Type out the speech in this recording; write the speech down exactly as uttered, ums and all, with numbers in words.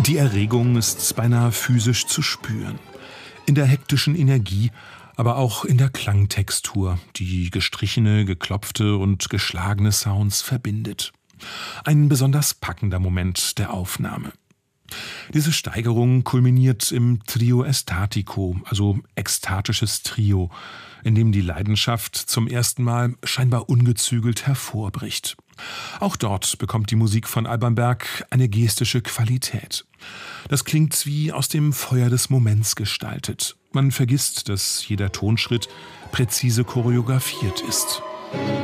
Die Erregung ist beinahe physisch zu spüren. In der hektischen Energie, aber auch in der Klangtextur, die gestrichene, geklopfte und geschlagene Sounds verbindet. Ein besonders packender Moment der Aufnahme. Diese Steigerung kulminiert im Trio Estatico, also ekstatisches Trio, in dem die Leidenschaft zum ersten Mal scheinbar ungezügelt hervorbricht. Auch dort bekommt die Musik von Alban Berg eine gestische Qualität. Das klingt wie aus dem Feuer des Moments gestaltet. Man vergisst, dass jeder Tonschritt präzise choreografiert ist.